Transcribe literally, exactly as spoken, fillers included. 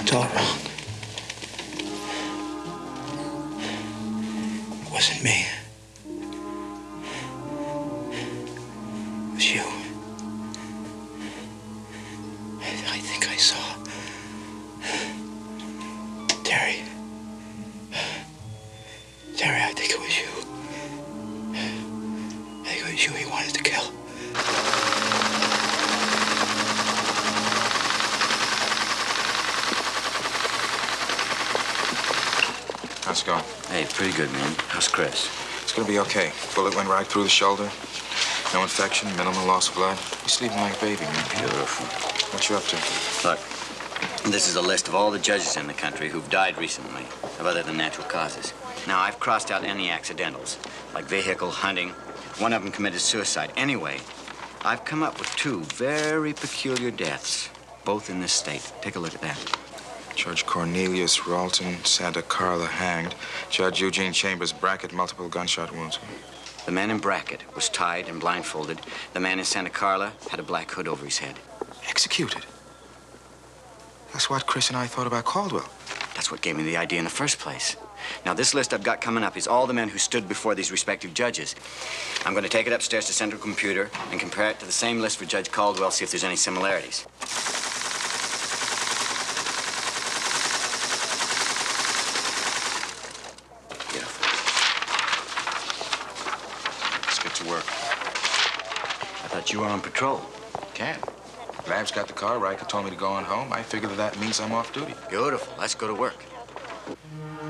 It's all wrong. It wasn't me. It was you. I, I think I saw Terry. Terry, I think it was you. I think it was you he wanted to kill. How's it going? Hey, pretty good, man. How's Chris? It's gonna be okay. Bullet went right through the shoulder. No infection, minimal loss of blood. He's sleeping like a baby, man. Beautiful. What you up to? Look, this is a list of all the judges in the country who've died recently of other than natural causes. Now, I've crossed out any accidentals, like vehicle, hunting. One of them committed suicide. Anyway, I've come up with two very peculiar deaths, both in this state. Take a look at that. Judge Cornelius Ralton, Santa Carla, hanged. Judge Eugene Chambers, Brackett, multiple gunshot wounds. The man in Brackett was tied and blindfolded. The man in Santa Carla had a black hood over his head. Executed. That's what Chris and I thought about Caldwell. That's what gave me the idea in the first place. Now, this list I've got coming up is all the men who stood before these respective judges. I'm going to take it upstairs to Central Computer and compare it to the same list for Judge Caldwell, see if there's any similarities. Beautiful. Let's get to work. I thought you were on patrol. Can't. Lab's got the car. Riker told me to go on home. I figured that that means I'm off duty. Beautiful. Let's go to work.